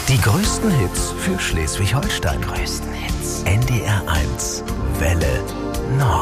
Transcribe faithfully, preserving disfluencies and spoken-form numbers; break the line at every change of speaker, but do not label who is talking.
Die größten Hits für Schleswig-Holstein. Größten Hits. N D R eins Welle Nord.